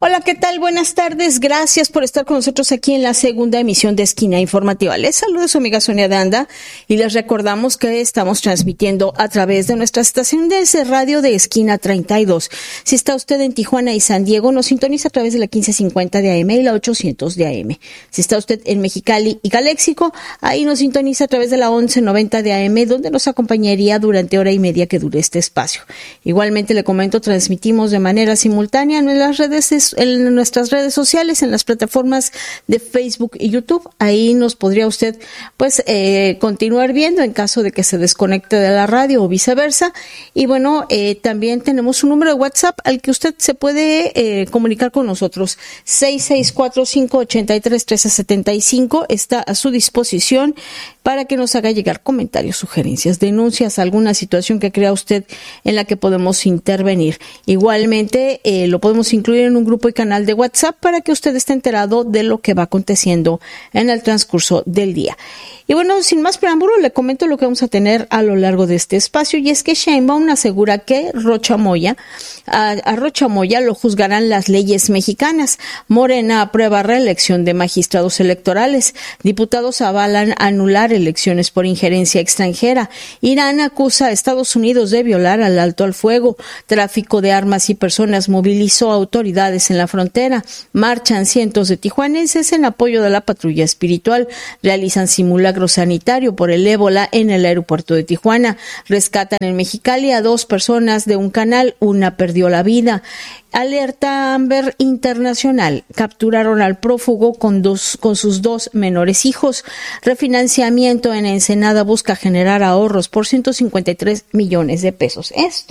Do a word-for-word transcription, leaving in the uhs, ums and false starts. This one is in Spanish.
Hola, ¿qué tal? Buenas tardes. Gracias por estar con nosotros aquí en la segunda emisión de Esquina Informativa. Les saluda su amiga Sonia de Anda y les recordamos que estamos transmitiendo a través de nuestra estación de radio de Esquina treinta y dos. Si está usted en Tijuana y San Diego, nos sintoniza a través de la quince cincuenta de A M y la ochocientos de A M. Si está usted en Mexicali y Caléxico, ahí nos sintoniza a través de la once noventa de A M, donde nos acompañaría durante hora y media que dure este espacio. Igualmente le comento, transmitimos de manera simultánea en las redes en nuestras redes sociales, en las plataformas de Facebook y YouTube. Ahí nos podría usted pues eh, continuar viendo en caso de que se desconecte de la radio o viceversa. Y bueno, eh, también tenemos un número de WhatsApp al que usted se puede eh, comunicar con nosotros. seis seis cuatro cinco ocho tres uno tres siete cinco está a su disposición para que nos haga llegar comentarios, sugerencias, denuncias, alguna situación que crea usted en la que podemos intervenir. Igualmente, eh, lo podemos incluir en un grupo y canal de WhatsApp para que usted esté enterado de lo que va aconteciendo en el transcurso del día. Y bueno, sin más preámbulo, le comento lo que vamos a tener a lo largo de este espacio, y es que Sheinbaum asegura que Rocha Moya, a, a Rocha Moya lo juzgarán las leyes mexicanas. Morena aprueba reelección de magistrados electorales. Diputados avalan anular elecciones por injerencia extranjera. Irán acusa a Estados Unidos de violar al alto al fuego. Tráfico de armas y personas movilizó a autoridades en la frontera. Marchan cientos de tijuanenses en apoyo de la patrulla espiritual. Realizan simulacro sanitario por el ébola en el aeropuerto de Tijuana. Rescatan en Mexicali a dos personas de un canal, una perdió la vida. Alerta Amber Internacional. Capturaron al prófugo con dos, con sus dos menores hijos. Refinanciamiento en Ensenada busca generar ahorros por ciento cincuenta y tres millones de pesos. Esto